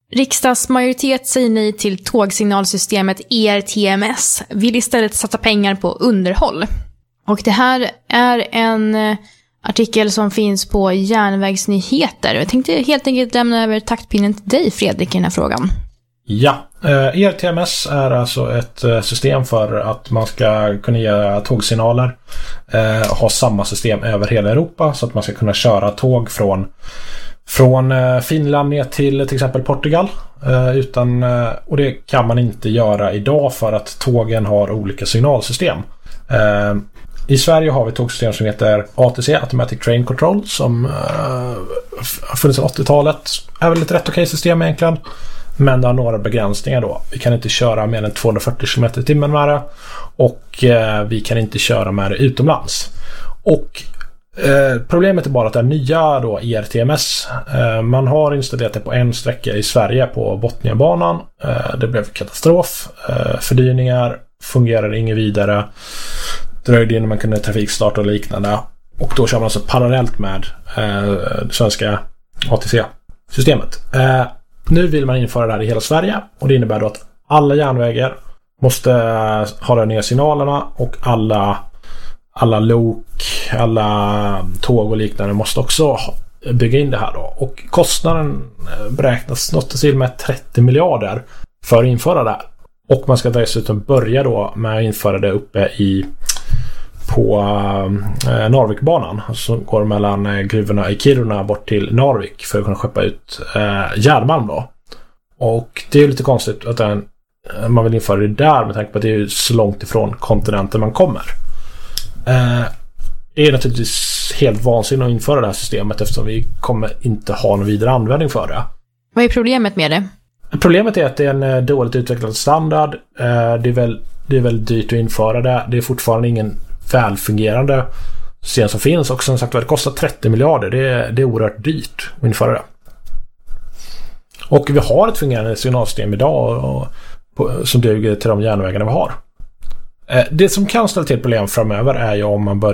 Riksdagsmajoritet säger nej till tågsignalsystemet ERTMS, vill istället satsa pengar på underhåll. Och det här är en artikel som finns på Järnvägsnyheter. Jag tänkte helt enkelt lämna över taktpinnen till dig, Fredrik, i den här frågan. Ja, ERTMS är alltså ett system för att man ska kunna ge tågsignaler, ha samma system över hela Europa så att man ska kunna köra tåg från Finland ner till exempel Portugal, och det kan man inte göra idag för att tågen har olika signalsystem. I Sverige har vi ett tågsystem som heter ATC, Automatic Train Control, som har funnits sedan 80-talet. Är väl ett rätt okej system egentligen, men det har några begränsningar då. Vi kan inte köra mer än 240 km/h med det, och vi kan inte köra med det utomlands. Och problemet är bara att det är nya då ERTMS. Man har installerat det på en sträcka i Sverige på Botniabanan. Det blev katastrof. Fördyringar, fungerade inget vidare. Dröjde innan man kunde trafikstarta och liknande. Och då kör man alltså parallellt med det svenska ATC-systemet. Nu vill man införa det här i hela Sverige, och det innebär då att alla järnvägar måste ha de nya signalerna, och alla lok, alla tåg och liknande måste också bygga in det här då. Och kostnaden beräknas något till med 30 miljarder för att införa det här. Och man ska dessutom börja då med att införa det uppe på Narvikbanan, som går mellan gruvorna i Kiruna bort till Narvik för att kunna skeppa ut järnmalm då. Och det är lite konstigt att man vill införa det där med tanke på att det är så långt ifrån kontinenten man kommer. Det är naturligtvis helt vansinnigt att införa det här systemet, eftersom vi kommer inte ha någon vidare användning för det. Vad är problemet med det? Problemet är att det är en dåligt utvecklad standard. Det är väldigt dyrt att införa det. Det är fortfarande ingen välfungerande system som finns, och som sagt det kostar 30 miljarder. Det är oerhört dyrt att införa det. Och vi har ett fungerande signalsystem idag som duger till de järnvägarna vi har. Det som kan ställa till problem framöver är ju om man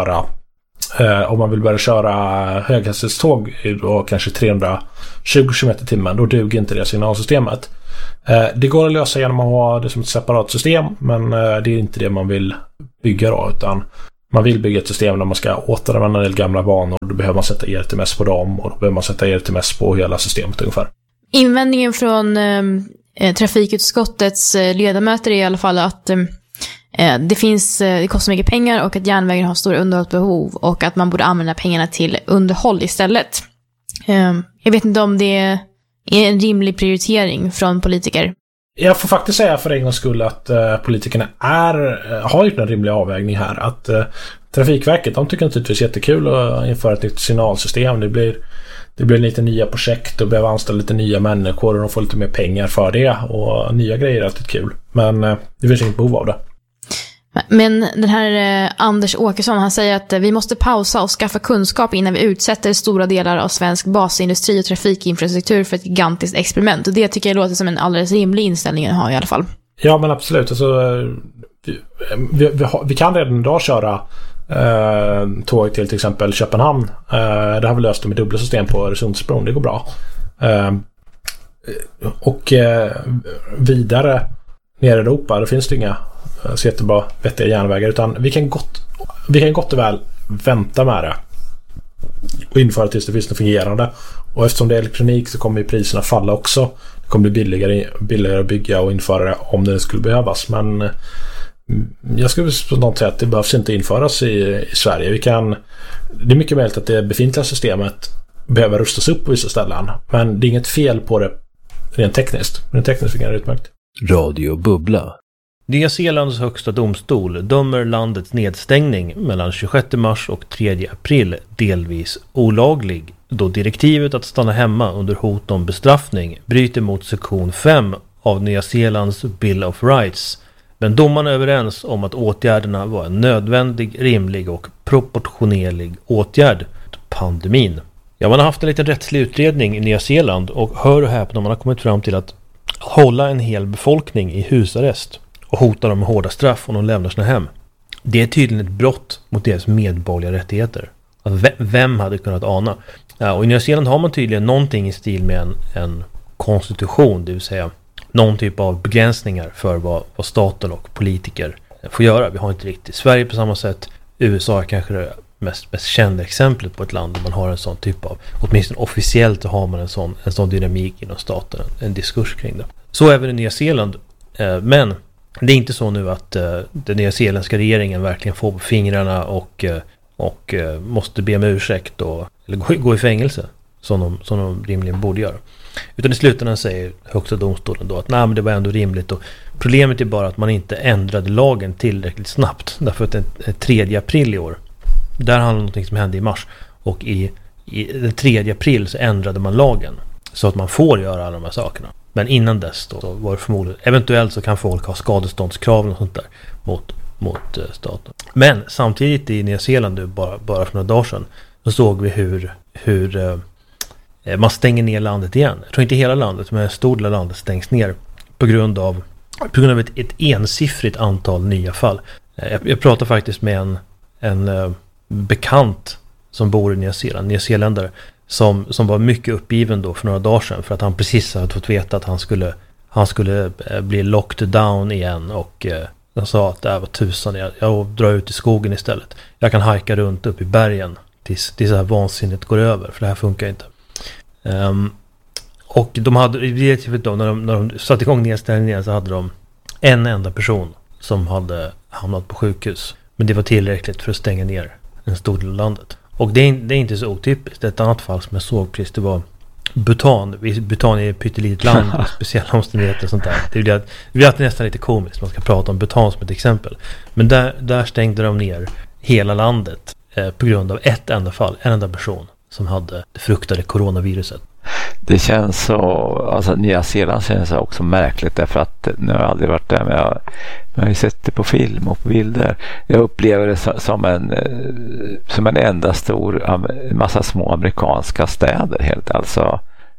vill börja köra höghastighetståg och kanske 320 km/h, då duger inte det signalsystemet. Det går att lösa genom att ha det som ett separat system, men det är inte det man vill bygga då, utan man vill bygga ett system där man ska återanvända en del gamla banor, och då behöver man sätta ERTMS på dem, och då behöver man sätta ERTMS på hela systemet ungefär. Invändningen från trafikutskottets ledamöter är i alla fall att det kostar mycket pengar, och att järnvägen har stora underhållsbehov, och att man borde använda pengarna till underhåll istället. Jag vet inte om det är en rimlig prioritering från politiker. Jag får faktiskt säga för en gångs skull att politikerna har gjort en rimlig avvägning här. Att Trafikverket, de tycker naturligtvis jättekul att införa ett nytt signalsystem. Det blir lite nya projekt och behöver anställa lite nya människor, och de får lite mer pengar för det, och nya grejer är alltid kul. Men det finns inget behov av det. Men den här Anders Åkesson, han säger att vi måste pausa och skaffa kunskap innan vi utsätter stora delar av svensk basindustri och trafikinfrastruktur för ett gigantiskt experiment. Och det tycker jag låter som en alldeles rimlig inställning att ha i alla fall. Ja, men absolut. Alltså, vi kan redan idag köra tåg till exempel Köpenhamn. Det har vi löst med dubbla system på Öresundsbron. Det går bra. Och vidare ner i Europa, det finns det inga så jättebra vettiga järnvägar, utan vi kan gott och väl vänta med det och införa tills det finns något fungerande. Och eftersom det är elektronik så kommer ju priserna falla också. Det kommer bli billigare att bygga och införa det om det skulle behövas. Men jag skulle på något sätt att det behövs inte införas i Sverige. Det är mycket möjligt att det befintliga systemet behöver rustas upp på vissa ställen, men det är inget fel på det rent tekniskt. Rent tekniskt fungerar det utmärkt. Radio Bubbla. Nya Zeelands högsta domstol dömer landets nedstängning mellan 26 mars och 3 april delvis olaglig, då direktivet att stanna hemma under hot om bestraffning bryter mot sektion 5 av Nya Zeelands Bill of Rights. Men domarna är överens om att åtgärderna var en nödvändig, rimlig och proportionerlig åtgärd mot pandemin. Ja, man har haft en liten rättslig utredning i Nya Zeeland, och hör och häpna, man har kommit fram till att hålla en hel befolkning i husarrest och hota dem med hårda straff om de lämnar sina hem. Det är tydligen ett brott mot deras medborgerliga rättigheter. Vem hade kunnat ana? Ja, och i Nya Zeeland har man tydligen någonting i stil med en konstitution, det vill säga någon typ av begränsningar för vad staten och politiker får göra. Vi har inte riktigt Sverige på samma sätt. USA är kanske det mest kända exemplet på ett land där man har en sån typ av, åtminstone officiellt så har man en sån dynamik inom staten, en diskurs kring det. Så även i Nya Zeeland. Men det är inte så nu att den nya zeeländska regeringen verkligen får på fingrarna och måste be om ursäkt eller gå i fängelse som de rimligen borde göra. Utan i slutändan säger högsta domstolen då att nej, men det var ändå rimligt, och problemet är bara att man inte ändrade lagen tillräckligt snabbt, därför att den 3 april i år, där handlar det om något som hände i mars, och i den 3 april så ändrade man lagen så att man får göra alla de här sakerna. Men innan dess då, så var det förmodligen, eventuellt så kan folk ha skadeståndskrav och sånt där mot staten. Men samtidigt i Nya Zeeland nu, bara för några dagar sedan, så såg vi hur man stänger ner landet igen. Jag tror inte hela landet, men en stor del av landet stängs ner på grund av ett ensiffrigt antal nya fall. Jag pratade faktiskt med en bekant som bor i Nya Zeeland, nyzeeländare, som var mycket uppgiven då för några dagar sedan, för att han precis hade fått veta att han skulle bli locked down igen, och han sa att det här var tusan, jag drar ut i skogen istället. Jag kan hajka runt upp i bergen tills så här vansinnigt går över, för det här funkar inte. Och de hade när de satte igång nedställningen, så hade de en enda person som hade hamnat på sjukhus, men det var tillräckligt för att stänga ner en stor del av landet. Och det är inte så otypiskt. Ett annat fall som jag såg precis, det var Bhutan. Bhutan är ett pyttelitet land med speciella omständigheter och sånt där. Det blir alltid nästan lite komiskt, man ska prata om Bhutan som ett exempel. Men där stängde de ner hela landet på grund av ett enda fall, en enda person som hade det fruktade coronaviruset. Det känns så, alltså Nya Zeeland känns också märkligt, därför att nu har jag aldrig varit där, men jag har ju sett det på film och på bilder. Jag upplever det som en enda stor massa små amerikanska städer, helt, alltså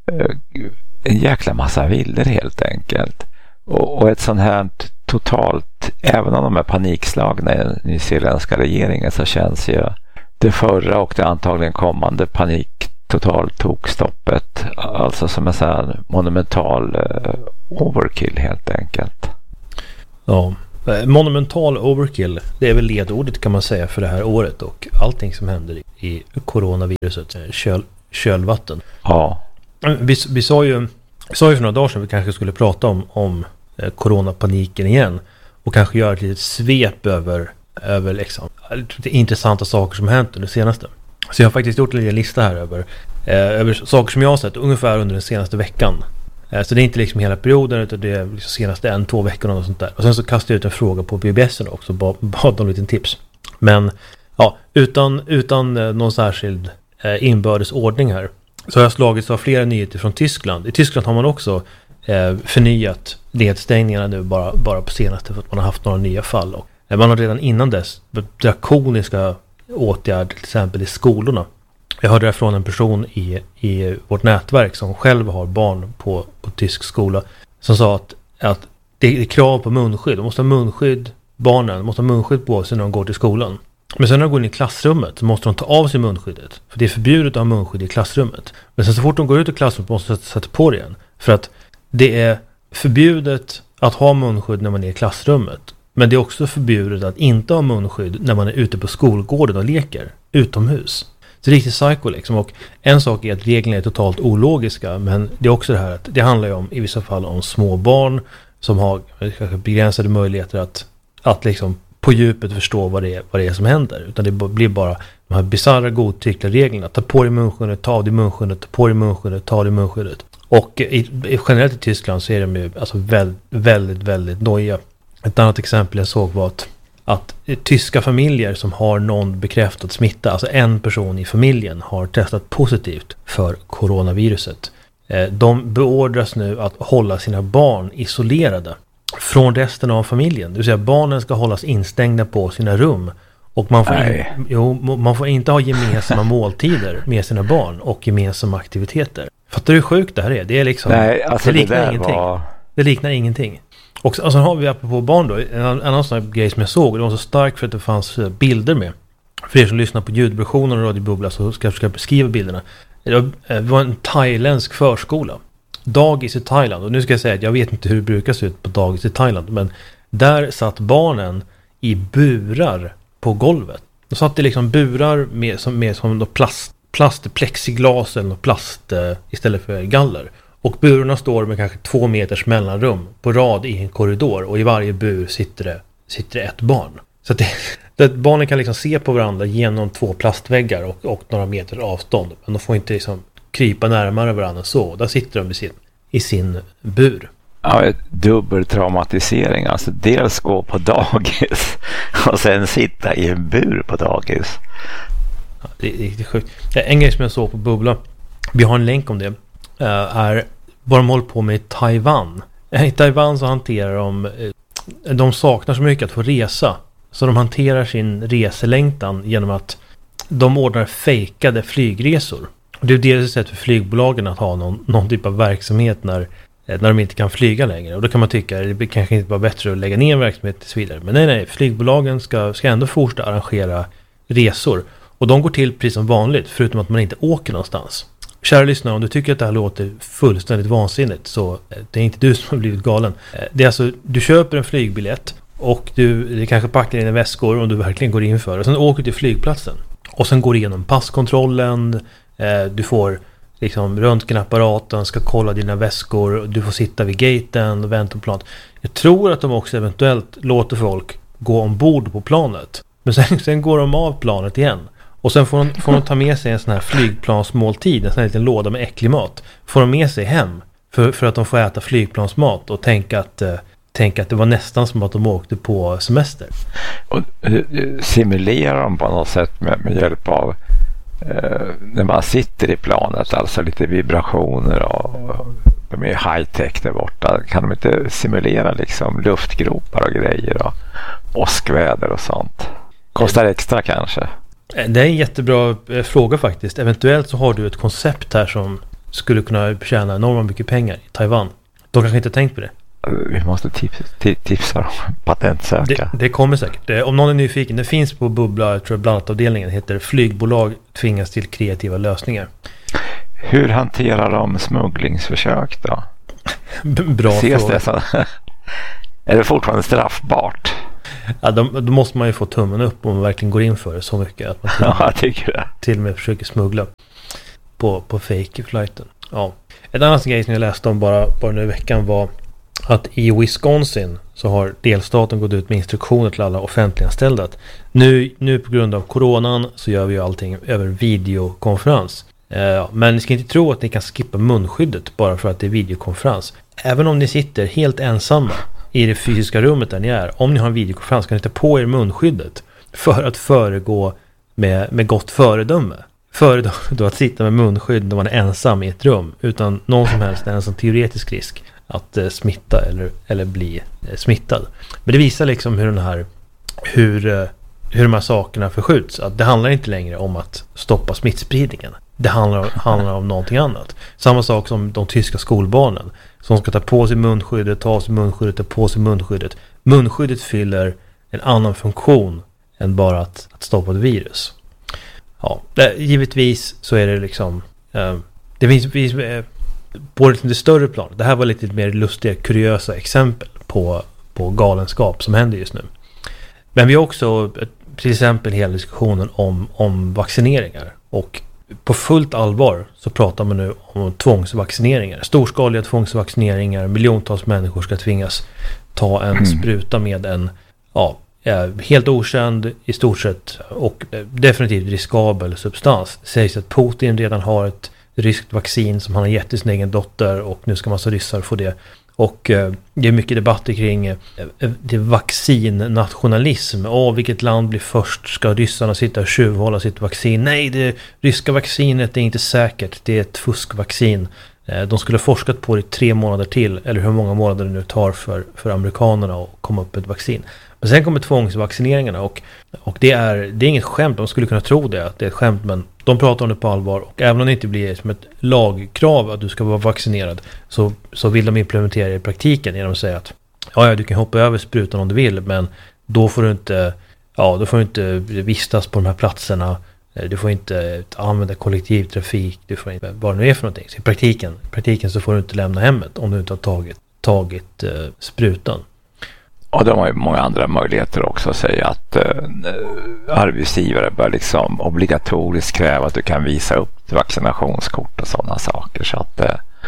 en jäkla massa villor helt enkelt. Och ett sånt här totalt, även om de är panikslagna i den nyzeeländska regeringen, så känns ju det förra och det antagligen kommande totalt tog stoppet, alltså som en sån här monumental overkill helt enkelt. Ja, monumental overkill, det är väl ledordet kan man säga för det här året och allting som händer i coronaviruset, kölvatten. Ja. Vi sa ju för några dagar sedan vi kanske skulle prata om coronapaniken igen och kanske göra ett litet svep över liksom, intressanta saker som hänt under det senaste. Så jag har faktiskt gjort en liten lista här över saker som jag har sett ungefär under den senaste veckan. Så det är inte liksom hela perioden, utan det är liksom senaste 1-2 veckorna och sånt där. Och sen så kastade jag ut en fråga på BBS:en också, bad om liten tips. Men ja, utan någon särskild inbördes ordning här, så har jag slagits av flera nyheter från Tyskland. I Tyskland har man också förnyat nedstängningarna nu bara på senaste, för att man har haft några nya fall. Och man har redan innan dess drakoniska åtgärder, till exempel i skolorna. Jag hörde det från en person i vårt nätverk som själv har barn på tysk skola, som sa att det är krav på munskydd. De måste ha munskydd, barnen måste ha munskydd på sig när de går till skolan. Men sen när de går in i klassrummet så måste de ta av sig munskyddet. För det är förbjudet att ha munskydd i klassrummet. Men sen så fort de går ut i klassrummet måste de sätta på det igen. För att det är förbjudet att ha munskydd när man är i klassrummet. Men det är också förbjudet att inte ha munskydd när man är ute på skolgården och leker utomhus. Så det är riktigt psycho liksom. Och en sak är att reglerna är totalt ologiska, men det är också det här att det handlar ju om, i vissa fall, om små barn som har kanske begränsade möjligheter att liksom på djupet förstå vad det är som händer. Utan det blir bara de här bizarra godtyckliga reglerna. Ta på dig munskyddet, ta av dig munskyddet, ta på dig munskyddet, ta av dig munskyddet. Och generellt i Tyskland så är de ju alltså väldigt, väldigt nojiga. Ett annat exempel jag såg var att tyska familjer som har någon bekräftad smitta, alltså en person i familjen har testat positivt för coronaviruset. De beordras nu att hålla sina barn isolerade från resten av familjen. Det vill säga barnen ska hållas instängda på sina rum. Och man får inte ha gemensamma måltider med sina barn och gemensamma aktiviteter. Fattar du hur sjukt det här är? Det är liksom, nej, alltså det liknar ingenting. Det liknar ingenting. Och så har vi apropå barn då, en annan sån här grej som jag såg, det var så starkt för att det fanns bilder med. För er som lyssnar på ljudversionen och radiobubbla så ska jag beskriva bilderna. Det var en thailändsk förskola dagis i Thailand. Och nu ska jag säga att jag vet inte hur det brukar se ut på dagis i Thailand. Men där satt barnen i burar på golvet. De satt i liksom burar med som plast, plexiglas eller plast istället för galler. Och burarna står med kanske 2 meters mellanrum på rad i en korridor. Och i varje bur sitter det ett barn. Så att barnen kan liksom se på varandra genom 2 plastväggar och några meters avstånd. Men de får inte liksom krypa närmare varandra så. Där sitter de i sin bur. Ja, dubbeltraumatisering. Alltså dels gå på dagis och sen sitta i en bur på dagis. Ja, det är riktigt sjukt. En grej som jag såg på Bubbla, vi har en länk om det, är vad de håller på med i Taiwan. I Taiwan så hanterar de saknar så mycket att få resa. Så de hanterar sin reselängtan genom att de ordnar fejkade flygresor. Och det är dels ett sätt för flygbolagen att ha någon typ av verksamhet när de inte kan flyga längre. Och då kan man tycka att det kanske inte var bättre att lägga ner en verksamhet tills vidare. Men nej, flygbolagen ska ändå fortsätta arrangera resor. Och de går till precis som vanligt, förutom att man inte åker någonstans. Kära lyssnare, om du tycker att det här låter fullständigt vansinnigt, så det är inte du som har blivit galen. Det är alltså, du köper en flygbiljett och du kanske packar dina väskor om du verkligen går in för. Och sen åker du till flygplatsen. Och sen går du igenom passkontrollen, du får liksom röntgenapparaten, ska kolla dina väskor, du får sitta vid gaten och vänta på planet. Jag tror att de också eventuellt låter folk gå ombord på planet. Men sen går de av planet igen. Och sen får de ta med sig en sån här flygplansmåltid, en sån här liten låda med äcklig mat. Får de med sig hem för att de får äta flygplansmat och tänka att det var nästan som att de åkte på semester. Och simulerar de på något sätt med hjälp av när man sitter i planet, alltså lite vibrationer och med high-tech där borta, kan de inte simulera liksom luftgropar och grejer och åskväder och sånt? Kostar extra kanske? Det är en jättebra fråga faktiskt. Eventuellt så har du ett koncept här som skulle kunna tjäna enormt mycket pengar i Taiwan. De kanske inte tänkt på det. Vi måste tipsa dem, patentsöka. Det kommer säkert. Om någon är nyfiken, det finns på Bubbla, jag tror bland annat avdelningen heter Flygbolag tvingas till kreativa lösningar. Hur hanterar de smugglingsförsök då? Bra fråga. Är det fortfarande straffbart? Ja, då måste man ju få tummen upp om man verkligen går in för det så mycket att man till och med försöker smuggla på fake-flighten. Ja. En annan grej som jag läste om bara nu i veckan var att i Wisconsin så har delstaten gått ut med instruktioner till alla offentliganställda att nu på grund av coronan så gör vi ju allting över videokonferens. Men ni ska inte tro att ni kan skippa munskyddet bara för att det är videokonferens. Även om ni sitter helt ensamma i det fysiska rummet där ni är, om ni har en videokonferens kan ni ta på er munskyddet för att föregå med gott föredöme. Före då att sitta med munskydd när man är ensam i ett rum utan någon som helst en sån teoretisk risk att smitta eller bli smittad. Men det visar liksom hur de här sakerna förskjuts. Att det handlar inte längre om att stoppa smittspridningen. Det handlar om någonting annat. Samma sak som de tyska skolbarnen som ska ta på sig munskyddet, ta på sig munskyddet. Munskyddet fyller en annan funktion än bara att stoppa ett virus. Ja, givetvis så är det liksom det finns på det större plan. Det här var lite mer lustiga, kuriösa exempel på galenskap som händer just nu. Men vi har också till exempel hela diskussionen om vaccineringar. Och på fullt allvar så pratar man nu om tvångsvaccineringar. Storskaliga tvångsvaccineringar. Miljontals människor ska tvingas ta en spruta med en helt okänd i stort sett och definitivt riskabel substans. Det sägs att Putin redan har ett ryskt vaccin som han har gett till sin egen dotter och nu ska massa ryssar få det. Och det är mycket debatter kring det vaccinnationalism. Vilket land blir först? Ska ryssarna sitta och tjuvhålla sitt vaccin? Nej, det ryska vaccinet är inte säkert. Det är ett fuskvaccin. De skulle ha forskat på det i 3 månader till. Eller hur många månader det nu tar för amerikanerna att komma upp med ett vaccin. Men sen kommer tvångsvaccineringarna och det är inget skämt. De skulle kunna tro det, att det är ett skämt, men de pratar om det på allvar. Och även om det inte blir som ett lagkrav att du ska vara vaccinerad så vill de implementera det i praktiken genom att säga att du kan hoppa över sprutan om du vill, men då får du inte vistas på de här platserna. Du får inte använda kollektivtrafik. Du får inte vad det nu är för någonting. Så i praktiken så får du inte lämna hemmet om du inte har tagit sprutan. Och de har ju många andra möjligheter också att säga att arbetsgivare bör liksom obligatoriskt kräva att du kan visa upp vaccinationskort och sådana saker. Så att,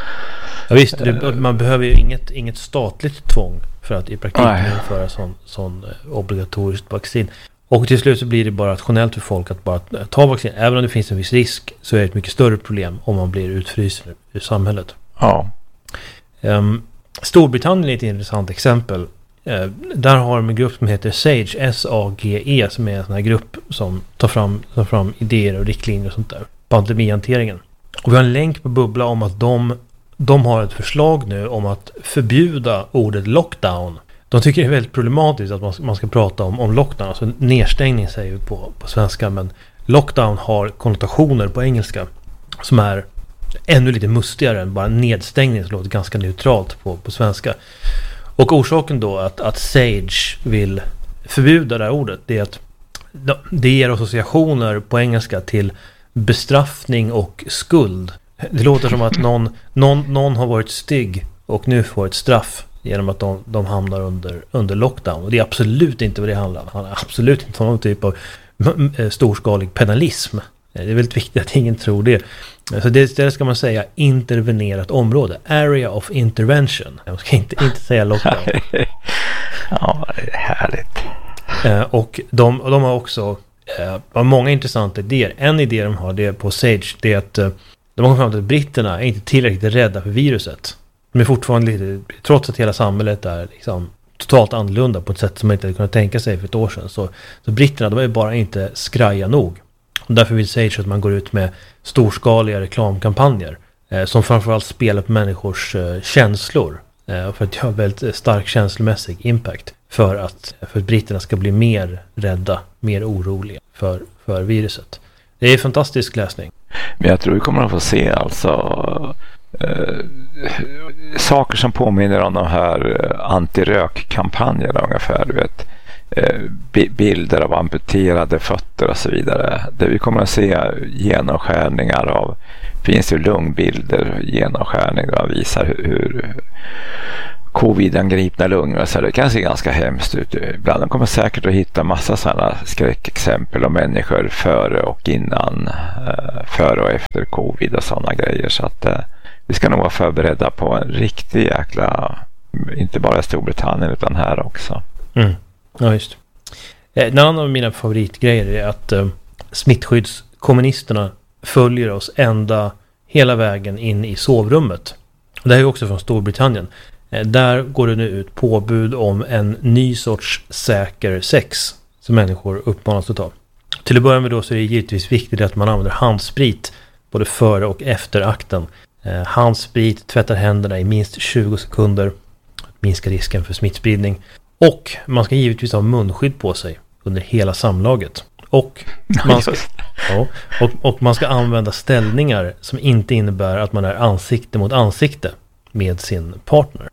ja visst, man behöver ju inget statligt tvång för att i praktiken införa sån obligatoriskt vaccin. Och till slut så blir det bara rationellt för folk att bara ta vaccin. Även om det finns en viss risk så är det ett mycket större problem om man blir utfrysen ur samhället. Ja. Storbritannien är ett intressant exempel. Där har de en grupp som heter SAGE, S-A-G-E, som är en sån här grupp som tar fram idéer och riktlinjer och sånt där. Pandemihanteringen. Och vi har en länk på Bubbla om att de har ett förslag nu om att förbjuda ordet lockdown. De tycker det är väldigt problematiskt att man ska prata om lockdown, alltså nedstängning säger vi på svenska, men lockdown har konnotationer på engelska som är ännu lite mustigare än bara nedstängning, som låter ganska neutralt på svenska. Och orsaken då att SAGE vill förbjuda det här ordet, det är att det ger associationer på engelska till bestraffning och skuld. Det låter som att någon har varit stygg och nu får ett straff genom att de hamnar under lockdown. Och det är absolut inte vad det handlar om. Det handlar absolut inte om någon typ av storskalig penalism. Det är väldigt viktigt att ingen tror det. Så det ska man säga intervenerat område. Area of intervention. Jag ska inte säga lockdown. Ja, det är härligt. Och de har också många intressanta idéer. En idé de har, det är på SAGE, det är att de har kommit fram till att britterna är inte tillräckligt rädda för viruset. De är fortfarande lite, trots att hela samhället är liksom totalt annorlunda på ett sätt som man inte hade kunnat tänka sig för ett år sedan. Så britterna, de är bara inte skraja nog. Och därför vill SAGE att man går ut med storskaliga reklamkampanjer som framförallt spelar på människors känslor för att ha väldigt stark känslomässig impact för att britterna ska bli mer rädda, mer oroliga för viruset. Det är fantastisk läsning. Men jag tror vi kommer att få se alltså saker som påminner om de här antirökkampanjerna ungefär, du vet. Bilder av amputerade fötter och så vidare. Där vi kommer att se genomskärningar av, finns ju lungbilder, genomskärning där man visar hur covid-angripna lungor, så det kan se ganska hemskt ut. Ibland de kommer säkert att hitta massa sådana skräckexempel om människor före och efter covid och sådana grejer, så att vi ska nog vara förberedda på en riktig jäkla, inte bara i Storbritannien utan här också. Mm. Ja, just. En annan av mina favoritgrejer är att smittskyddskommunisterna följer oss hela vägen in i sovrummet. Det här är också från Storbritannien. Där går det nu ut påbud om en ny sorts säker sex som människor uppmanas att ta. Till att börja med då så är det givetvis viktigt att man använder handsprit både före och efter akten. Handsprit, tvättar händerna i minst 20 sekunder, minskar risken för smittspridning. Och man ska givetvis ha munskydd på sig under hela samlaget. Och man ska använda ställningar som inte innebär att man är ansikte mot ansikte med sin partner.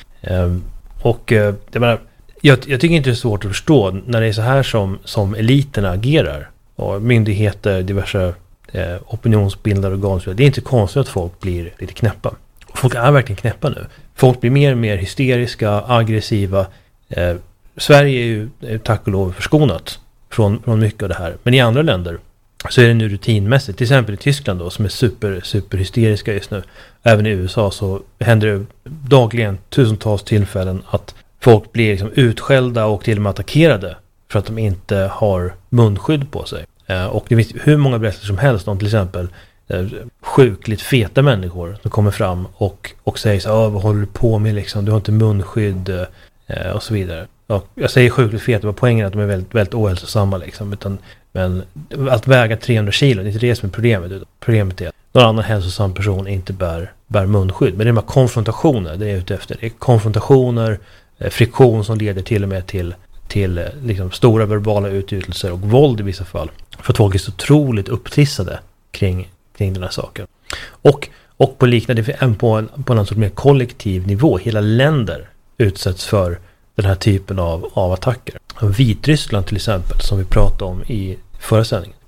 Jag tycker inte det är svårt att förstå när det är så här som eliterna agerar. Och myndigheter, diverse opinionsbildare och organ. Det är inte konstigt att folk blir lite knäppa. Och folk är verkligen knäppa nu. Folk blir mer och mer hysteriska, aggressiva. Sverige är ju tack och lov förskonat från mycket av det här. Men i andra länder så är det nu rutinmässigt. Till exempel i Tyskland då, som är super hysteriska just nu. Även i USA så händer det dagligen tusentals tillfällen att folk blir liksom utskällda och till och med attackerade för att de inte har munskydd på sig. Och det finns hur många berättelser som helst om till exempel sjukligt feta människor som kommer fram och säger så vad håller du på med liksom? Du har inte munskydd och så vidare. Och jag säger sjukligt feta, men poängen är att de är väldigt, väldigt ohälsosamma liksom. Men att väga 300 kilo, det är inte det som är problemet. Problemet är att någon annan hälsosam person inte bär munskydd. Men det är de här konfrontationer, det är jag ute efter. Det är konfrontationer, friktion som leder till och med till liksom stora verbala utgjutelser och våld i vissa fall. För att folk är så otroligt upptrissade kring den här saken. Och på liknande, på en sorts mer kollektiv nivå, hela länder utsätts för den här typen av attacker. Vitryssland till exempel, som vi pratade om i förra sändningen.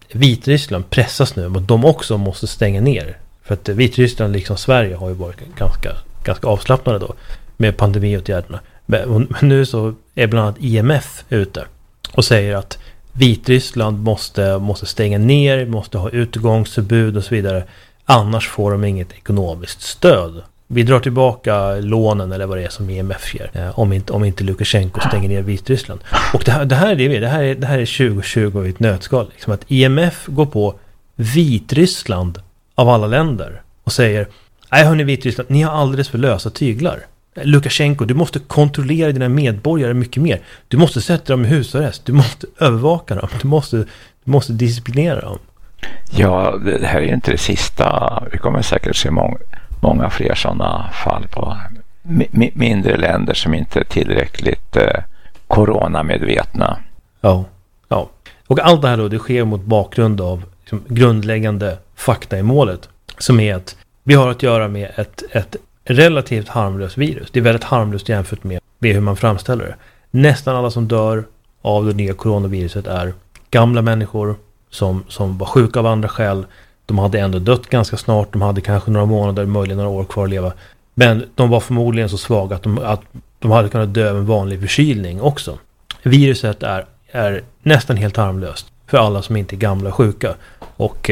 Vitryssland pressas nu, men de också måste stänga ner. För att Vitryssland liksom Sverige har ju varit ganska avslappnade då med pandemiåtgärderna. Men nu så är bland annat IMF ute och säger att Vitryssland måste stänga ner, måste ha utgångsförbud och så vidare. Annars får de inget ekonomiskt stöd. Vi drar tillbaka lånen eller vad det är som IMF ger om inte Lukasjenko stänger ner Vitryssland. Och det här är 2020 i ett nötskal. Liksom att IMF går på Vitryssland av alla länder och säger: nej hörni Vitryssland, ni har alldeles för lösa tyglar. Lukasjenko, du måste kontrollera dina medborgare mycket mer. Du måste sätta dem i husarrest. Du måste övervaka dem. Du måste disciplinera dem. Ja, det här är inte det sista. Vi kommer säkert se många fler sådana fall på mindre länder som inte är tillräckligt coronamedvetna. Ja. Och allt det här då, det sker mot bakgrund av liksom, grundläggande fakta i målet. Som är att vi har att göra med ett relativt harmlöst virus. Det är väldigt harmlöst jämfört med hur man framställer det. Nästan alla som dör av det nya coronaviruset är gamla människor som var sjuka av andra skäl. De hade ändå dött ganska snart. De hade kanske några månader, möjligen några år kvar att leva. Men de var förmodligen så svaga att de hade kunnat dö av en vanlig förkylning också. Viruset är nästan helt harmlöst för alla som inte är gamla och sjuka. Och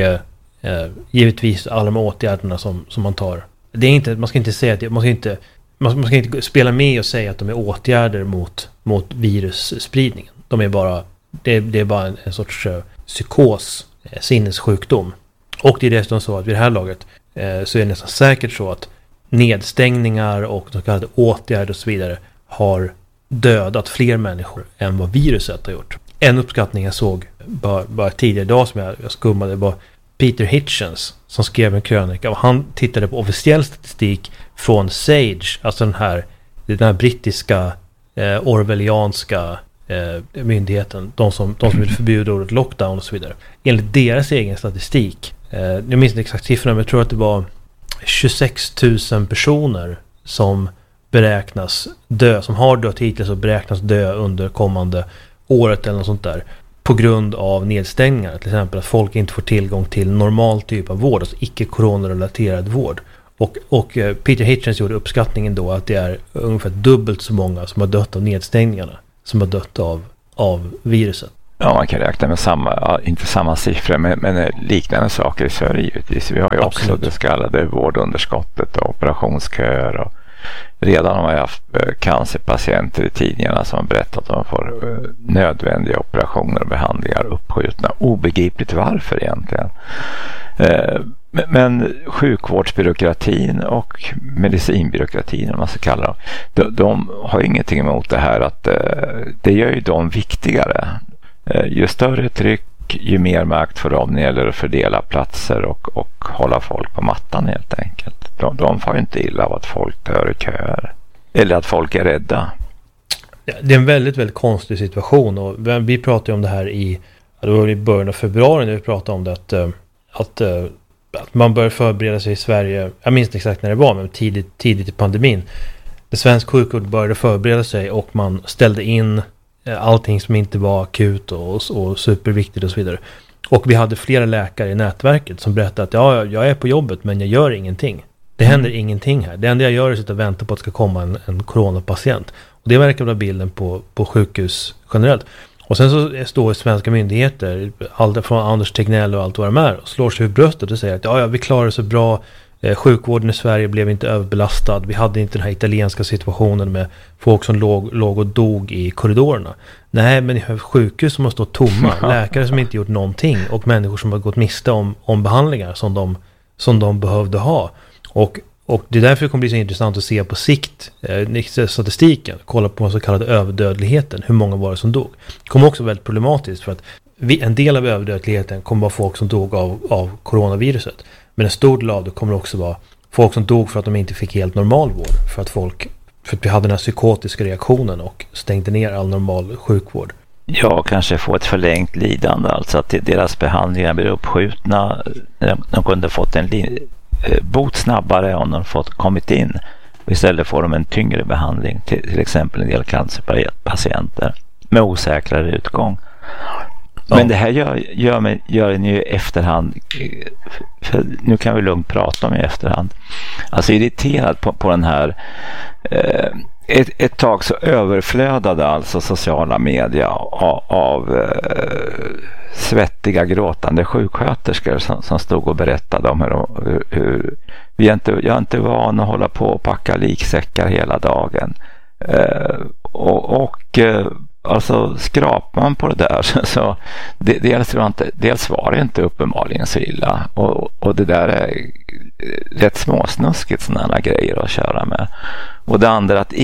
givetvis alla de åtgärderna som man tar. Det är inte, man ska inte säga att man ska inte spela med och säga att de är åtgärder mot virusspridningen. De är bara det är bara en sorts psykos, sinnessjukdom. Och det är dessutom så att vid det här laget så är det nästan säkert så att nedstängningar och så kallade åtgärder och så vidare har dödat fler människor än vad viruset har gjort. En uppskattning jag såg bara tidigare idag som jag skummade var Peter Hitchens som skrev en krönika och han tittade på officiell statistik från SAGE, alltså den här brittiska orwellianska myndigheten, de som vill förbjuda ordet lockdown och så vidare. Enligt deras egen statistik, jag minns inte exakt siffrorna, men jag tror att det var 26 000 personer som beräknas dö, som har dött hittills och beräknas dö under kommande året eller något sånt där, på grund av nedstängningar. Till exempel att folk inte får tillgång till normal typ av vård, alltså icke-coronarelaterad vård. Och Peter Hitchens gjorde uppskattningen då att det är ungefär dubbelt så många som har dött av nedstängningarna som har dött av viruset. Ja, man kan räkna med inte samma siffror, men liknande saker i Sverige givetvis. Vi har ju också det så kallade vårdunderskottet och operationsköer. Och redan har man haft cancerpatienter i tidningarna som har berättat att de får nödvändiga operationer och behandlingar uppskjutna. Obegripligt varför egentligen. Men sjukvårdsbyråkratin och medicinbyråkratin, om man ska kalla dem, de har ingenting emot det här, att det gör ju dem viktigare. Ju större tryck, ju mer makt får de när det gäller att fördela platser och hålla folk på mattan helt enkelt. De får inte illa av att folk dör i köer eller att folk är rädda. Ja, det är en väldigt, väldigt konstig situation och vi pratade om det här i början av februari när vi pratade om det att man bör förbereda sig i Sverige, jag minns inte exakt när det var, men tidigt i pandemin. Det svenska sjukvård började förbereda sig och man ställde in allting som inte var akut och superviktigt och så vidare. Och vi hade flera läkare i nätverket som berättade att ja, jag är på jobbet men jag gör ingenting. Det händer ingenting här. Det enda jag gör är att sitta och vänta på att det ska komma en coronapatient. Och det verkar vara bilden på sjukhus generellt. Och sen så står svenska myndigheter, allt från Anders Tegnell och allt vad de är, och slår sig ur bröstet och säger att ja, vi klarar det så bra. Sjukvården i Sverige blev inte överbelastad. Vi hade inte den här italienska situationen med folk som låg och dog i korridorerna. Nej, men ni har sjukhus som har stått tomma. Läkare som inte gjort någonting. Och människor som har gått miste om behandlingar som de behövde ha. Och det är därför det kommer bli så intressant att se på sikt statistiken. Kolla på den så kallade överdödligheten. Hur många var det som dog? Det kommer också väldigt problematiskt för att en del av överdödligheten kommer vara folk som dog av coronaviruset. Men en stor del av det kommer också vara folk som dog för att de inte fick helt normal vård. För att vi hade den här psykotiska reaktionen och stängde ner all normal sjukvård. Ja, kanske få ett förlängt lidande. Alltså att deras behandlingar blir uppskjutna. De kunde fått en bot snabbare om de fått kommit in. Och istället får de en tyngre behandling. Till exempel en del cancerpatienter med osäkrare utgång. Men det här gör en ju i efterhand, för nu kan vi lugnt prata om i efterhand. Alltså irriterad på den här ett tag så överflödade alltså sociala medier av svettiga gråtande sjuksköterskor som stod och berättade om hur jag är inte van att hålla på och packa liksäckar hela dagen. Alltså skrapar man på det där så dels var det inte uppenbarligen så illa och det där är rätt småsnuskigt sådana grejer att köra med. Och det andra att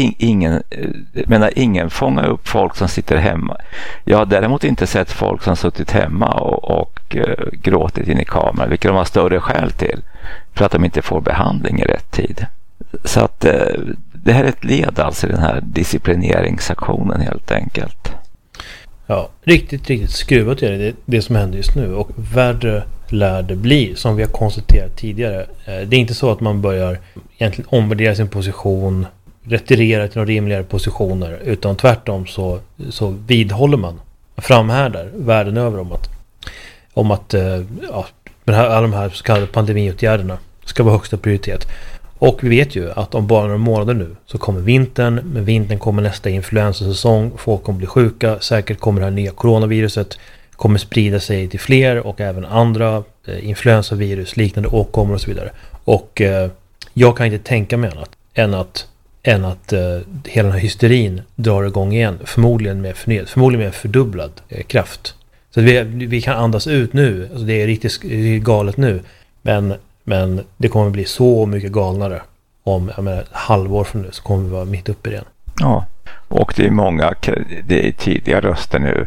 ingen fångar upp folk som sitter hemma. Jag har däremot inte sett folk som suttit hemma och gråtit in i kameran, vilket de har större skäl till för att de inte får behandling i rätt tid. Så att det här är ett led alltså i den här disciplineringsaktionen helt enkelt. Ja, riktigt skruvat är det som händer just nu, och värre lär det bli, som vi har konstaterat tidigare. Det är inte så att man börjar egentligen omvärdera sin position, retirera till några rimligare positioner, utan tvärtom så vidhåller man, framhärdar världen över om att alla de här så kallade pandemiåtgärderna ska vara högsta prioritet. Och vi vet ju att om bara några månader nu så kommer vintern. Med vintern kommer nästa influensasäsong. Folk kommer bli sjuka. Säkert kommer det här nya coronaviruset kommer sprida sig till fler och även andra influensavirus, liknande åkommor och så vidare. Och jag kan inte tänka mig annat än att hela den här hysterin drar igång igen. Förmodligen med fördubblad kraft. Så vi kan andas ut nu. Alltså det är riktigt galet nu. Men det kommer bli så mycket galnare om ett halvår från nu, så kommer vi vara mitt uppe i det. Ja, och det är tidiga röster nu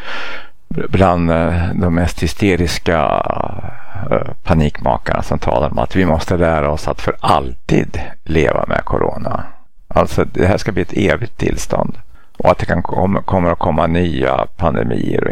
bland de mest hysteriska panikmakarna som talar om att vi måste lära oss att för alltid leva med corona. Alltså det här ska bli ett evigt tillstånd. Och att det kommer att komma nya pandemier och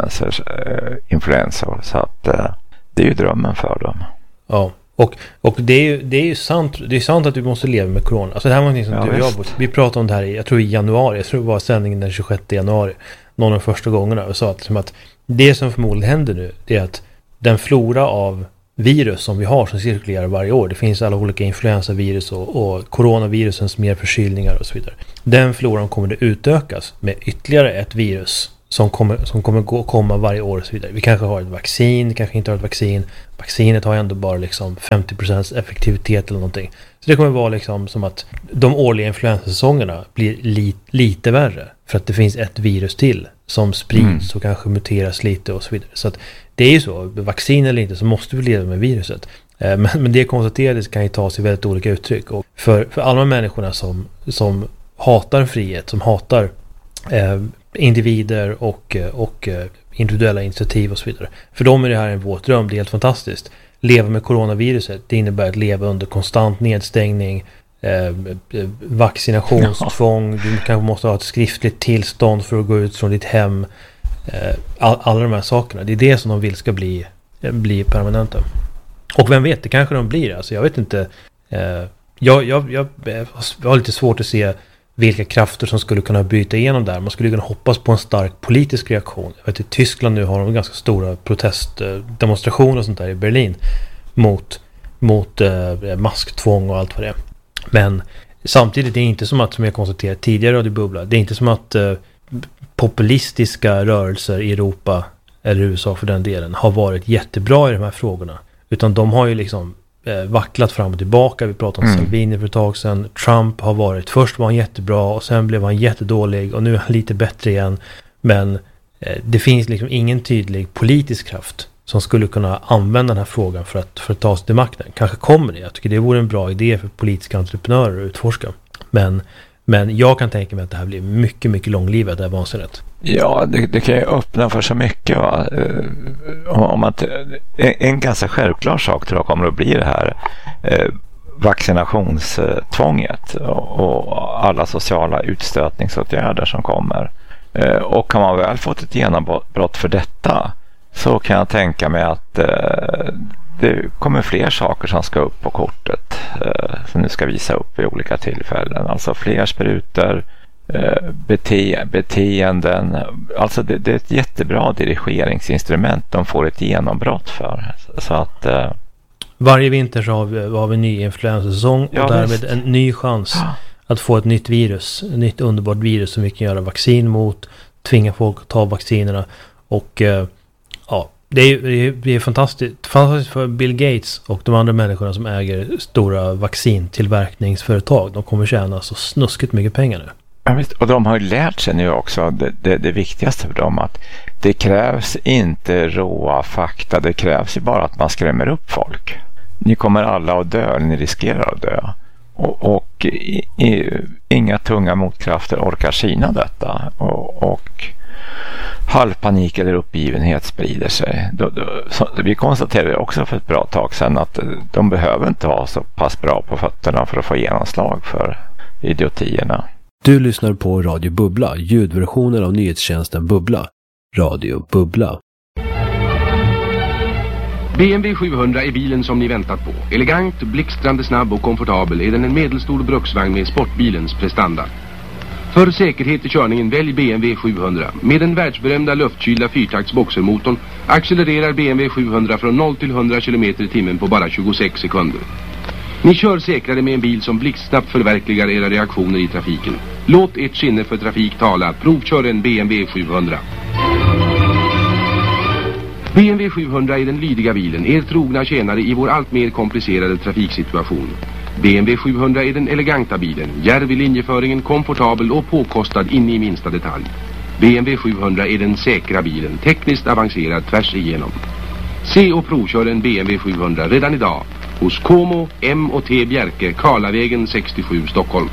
influensor. Så att det är ju drömmen för dem. Ja. Och det är ju sant. Det är sant att vi måste leva med corona. Alltså det här var någonting som du och jag, vi pratade om det här i januari. Jag tror det var sändningen den 26 januari. Någon av de första gångerna. Och sa att det som förmodligen händer nu, det är att den flora av virus som vi har som cirkulerar varje år. Det finns alla olika influensavirus och coronavirusens mer förkylningar och så vidare. Den floran kommer det utökas med ytterligare ett virus som kommer komma varje år och så vidare. Vi kanske har ett vaccin, kanske inte har ett vaccin. Vaccinet har ändå bara liksom 50% effektivitet eller någonting. Så det kommer vara liksom som att de årliga influensasäsongerna blir lite värre. För att det finns ett virus till som sprids och kanske muteras lite och så vidare. Så att det är ju så, vaccin eller inte, så måste vi leva med viruset. Men det konstaterades kan ju ta sig väldigt olika uttryck. Och för alla de människorna som hatar frihet, som hatar individer och individuella initiativ och så vidare. För dem är det här en våt dröm, det är helt fantastiskt. Leva med coronaviruset, det innebär att leva under konstant nedstängning, vaccinationstvång, du kanske måste ha ett skriftligt tillstånd för att gå ut från ditt hem. Alla de här sakerna, det är det som de vill ska bli permanenta. Och vem vet, det kanske de blir. Alltså jag vet inte. Jag har lite svårt att se vilka krafter som skulle kunna bryta igenom där. Man skulle kunna hoppas på en stark politisk reaktion. Jag vet, i Tyskland nu har de ganska stora protestdemonstrationer och sånt där i Berlin mot masktvång och allt vad det är. Men samtidigt det är inte som jag konstaterat tidigare Radio Bubbla, det är inte som att populistiska rörelser i Europa eller USA för den delen har varit jättebra i de här frågorna. Utan de har ju liksom vacklat fram och tillbaka. Vi pratade om Salvini för ett tag sedan. Trump har varit, först var han jättebra och sen blev han jättedålig och nu är han lite bättre igen. Men det finns liksom ingen tydlig politisk kraft som skulle kunna använda den här frågan för att ta sig till makten. Kanske kommer det. Jag tycker det vore en bra idé för politiska entreprenörer att utforska. Men jag kan tänka mig att det här blir mycket, mycket långlivat, det här vansinnet. Ja, det kan ju öppna för så mycket. Va? Om att en ganska självklar sak tror jag kommer att bli det här vaccinationstvånget och alla sociala utstötningsåtgärder som kommer. Och kan man väl fått ett genombrott för detta, så kan jag tänka mig att det kommer fler saker som ska upp på kortet som nu ska visa upp vid olika tillfällen. Alltså fler sprutor, beteenden. Alltså det är ett jättebra dirigeringsinstrument de får ett genombrott för. Så att varje vinter så har vi en ny influensasäsong och därmed en ny chans att få ett nytt virus, ett nytt underbart virus som vi kan göra vaccin mot, tvinga folk att ta vaccinerna och det är fantastiskt för Bill Gates och de andra människorna som äger stora vaccintillverkningsföretag. De kommer tjäna så snuskigt mycket pengar nu. Ja, visst. Och de har ju lärt sig nu också det viktigaste för dem, att det krävs inte råa fakta, det krävs ju bara att man skrämmer upp folk. Ni kommer alla att dö, ni riskerar att dö. Och inga tunga motkrafter orkar syna detta. Och halvpanik eller uppgivenhet sprider sig. Vi konstaterade också för ett bra tag sedan att de behöver inte vara så pass bra på fötterna för att få genomslag för idiotierna. Du lyssnar på Radio Bubbla, ljudversionen av nyhetstjänsten Bubbla. Radio Bubbla. BMW 700 är bilen som ni väntat på. Elegant, blixtrande snabb och komfortabel är den en medelstor bruksvagn med sportbilens prestanda. För säkerhet i körningen välj BMW 700. Med den världsberömda luftkylda fyrtakts-boxermotorn accelererar BMW 700 från 0 till 100 km/h på bara 26 sekunder. Ni kör säkrare med en bil som blixtsnabbt förverkligar era reaktioner i trafiken. Låt ert sinne för trafik tala. Provkör en BMW 700. BMW 700 är den lydiga bilen, er trogna tjänare i vår allt mer komplicerade trafiksituation. BMW 700 är den eleganta bilen, djärv i linjeföringen, komfortabel och påkostad in i minsta detalj. BMW 700 är den säkra bilen, tekniskt avancerad tvärs igenom. Se och provkör en BMW 700 redan idag hos Como M&T Bjerke, Karlavägen 67, Stockholm.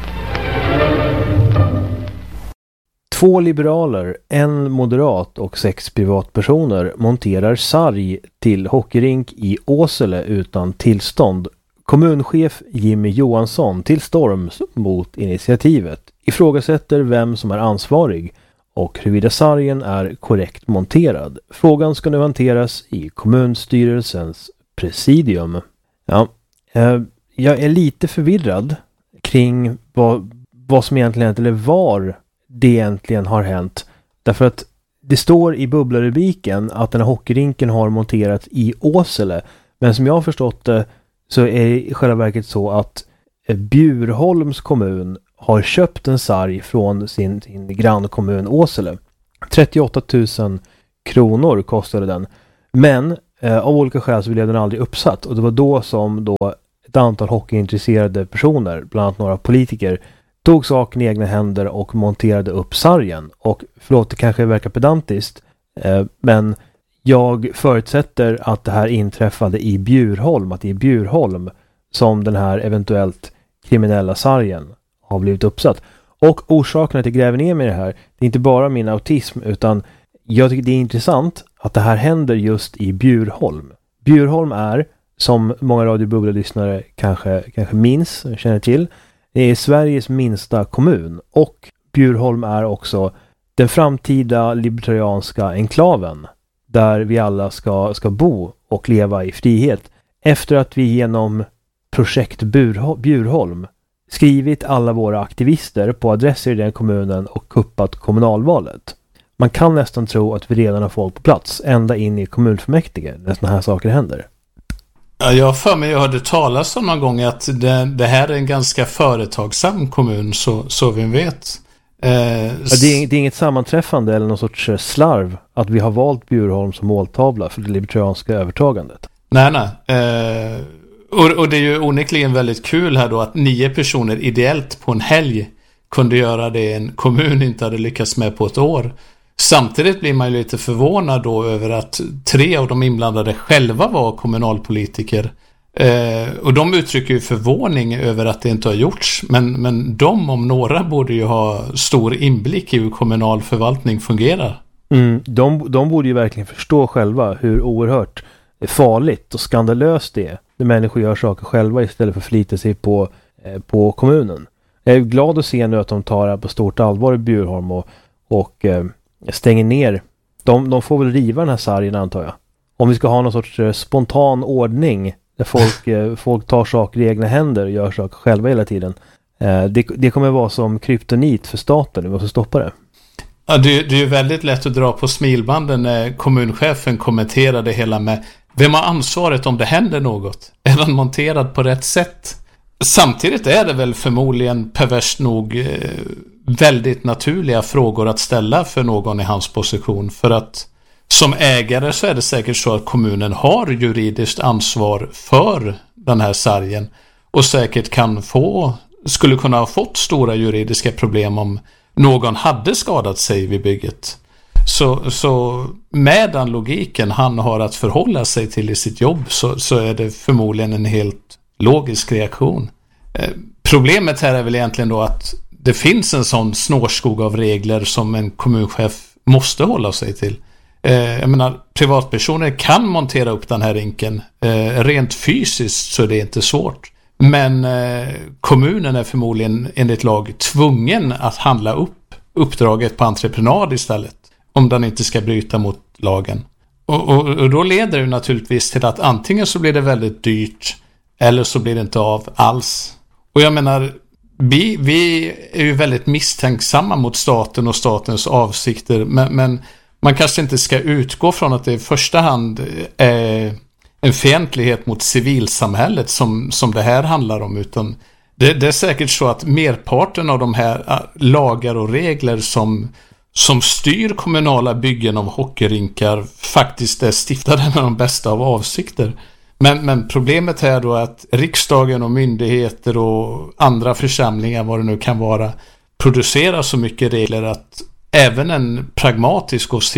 2 liberaler, 1 moderat och 6 privatpersoner monterar sarg till hockeyrink i Åsele utan tillstånd. Kommunchef Jimmy Johansson till storms mot initiativet, ifrågasätter vem som är ansvarig och huruvida sargen är korrekt monterad. Frågan ska nu hanteras i kommunstyrelsens presidium. Ja, jag är lite förvirrad kring vad som egentligen hänt eller var det egentligen har hänt. Därför att det står i bubblarubriken att den här hockeyrinken har monterats i Åsele. Men som jag har förstått det så är det i själva verket så att Bjurholms kommun har köpt en sarg från sin grannkommun Åsele. 38 000 kronor kostade den. Men av olika skäl så blev den aldrig uppsatt. Och det var då som ett antal hockeyintresserade personer, bland annat några politiker, tog saken i egna händer och monterade upp sargen. Och förlåt, det kanske verkar pedantiskt, men jag förutsätter att det här inträffade i Bjurholm, att det är Bjurholm som den här eventuellt kriminella sargen har blivit uppsatt. Och orsaken att jag gräver ner med det här, det är inte bara min autism, utan jag tycker det är intressant att det här händer just i Bjurholm. Bjurholm är, som många radiobubbla-lyssnare kanske minns och känner till, det är Sveriges minsta kommun, och Bjurholm är också den framtida libertarianska enklaven där vi alla ska bo och leva i frihet, efter att vi genom projekt Bjurholm skrivit alla våra aktivister på adresser i den kommunen och kuppat kommunalvalet. Man kan nästan tro att vi redan har folk på plats ända in i kommunfullmäktige när såna här saker händer. Ja, jag hörde talas om någon gång att det här är en ganska företagsam kommun, så vi vet. Det är inget sammanträffande eller någon sorts slarv att vi har valt Bjurholm som måltavla för det libertarianska övertagandet. Nej. Och det är ju onekligen väldigt kul här då att 9 personer ideellt på en helg kunde göra det en kommun inte hade lyckats med på ett år. Samtidigt blir man ju lite förvånad då över att 3 av de inblandade själva var kommunalpolitiker. Och de uttrycker ju förvåning över att det inte har gjorts. Men de om några borde ju ha stor inblick i hur kommunal förvaltning fungerar. De borde ju verkligen förstå själva hur oerhört farligt och skandalöst det är när människor gör saker själva istället för att förlita sig på kommunen. Jag är glad att se nu att de tar det på stort allvar i Bjurholm och stänger ner. De får väl riva den här sargen, antar jag. Om vi ska ha någon sorts spontan ordning där folk tar saker i egna händer och gör saker själva hela tiden. Det kommer vara som kryptonit för staten. Vi måste stoppa det. Ja, det är ju väldigt lätt att dra på smilbanden när kommunchefen kommenterade det hela med vem har ansvaret om det händer något? Är den monterad på rätt sätt? Samtidigt är det väl förmodligen perverst nog väldigt naturliga frågor att ställa för någon i hans position. För att som ägare så är det säkert så att kommunen har juridiskt ansvar för den här sargen och säkert skulle kunna ha fått stora juridiska problem om någon hade skadat sig vid bygget. Så med den logiken han har att förhålla sig till i sitt jobb så är det förmodligen en helt logisk reaktion. Problemet här är väl egentligen då att det finns en sån snårskog av regler som en kommunchef måste hålla sig till. Jag menar, privatpersoner kan montera upp den här rinken. Rent fysiskt så är det inte svårt. Men kommunen är förmodligen enligt lag tvungen att handla upp uppdraget på entreprenad istället. Om den inte ska bryta mot lagen. Och då leder det naturligtvis till att antingen så blir det väldigt dyrt eller så blir det inte av alls. Och jag menar, vi är ju väldigt misstänksamma mot staten och statens avsikter. Men man kanske inte ska utgå från att det i första hand är en fientlighet mot civilsamhället som det här handlar om. Utan det är säkert så att merparten av de här lagar och regler som styr kommunala byggen av hockeyrinkar faktiskt är stiftade med de bästa av avsikter. Men problemet här då är att riksdagen och myndigheter och andra församlingar, vad det nu kan vara, producerar så mycket regler att även en pragmatisk och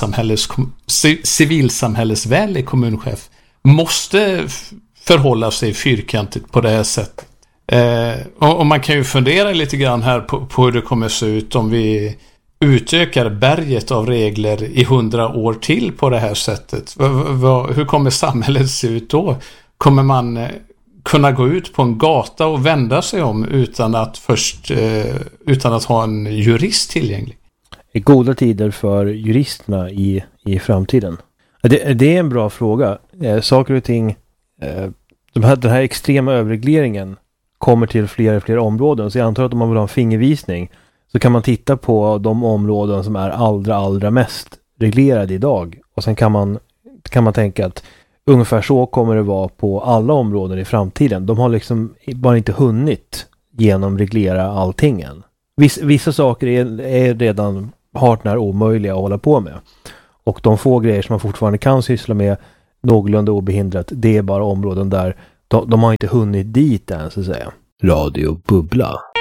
civilsamhällesvänlig kommunchef måste förhålla sig fyrkantigt på det här sättet. Och man kan ju fundera lite grann här på hur det kommer se ut om vi utökar berget av regler i 100 år till på det här sättet. Hur kommer samhället se ut då? Kommer man kunna gå ut på en gata och vända sig om utan att ha en jurist tillgänglig? Goda tider för juristerna i framtiden. Det är en bra fråga. Saker och ting, den här extrema överregleringen kommer till fler och fler områden. Så jag antar att om man vill ha en fingervisning så kan man titta på de områden som är allra mest reglerade idag. Och sen kan man tänka att ungefär så kommer det vara på alla områden i framtiden. De har liksom bara inte hunnit genomreglera allting än. Vissa saker är redan hart när omöjliga att hålla på med. Och de få grejer som man fortfarande kan syssla med någorlunda obehindrat, det är bara områden där de har inte hunnit dit än, så att säga. Radio Bubbla.